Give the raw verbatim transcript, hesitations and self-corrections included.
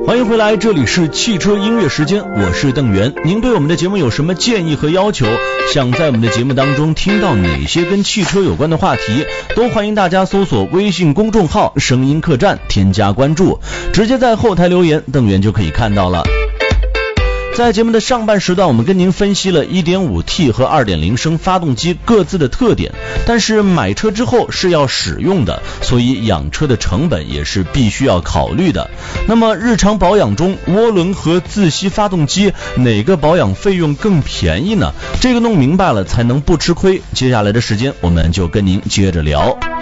欢迎回来，这里是汽车音乐时间，我是邓源。您对我们的节目有什么建议和要求？想在我们的节目当中听到哪些跟汽车有关的话题，都欢迎大家搜索微信公众号声音客栈，添加关注，直接在后台留言，邓源就可以看到了。在节目的上半时段，我们跟您分析了 一点五 T 和 二点零 升发动机各自的特点，但是买车之后是要使用的，所以养车的成本也是必须要考虑的。那么日常保养中，涡轮和自吸发动机哪个保养费用更便宜呢？这个弄明白了才能不吃亏。接下来的时间我们就跟您接着聊。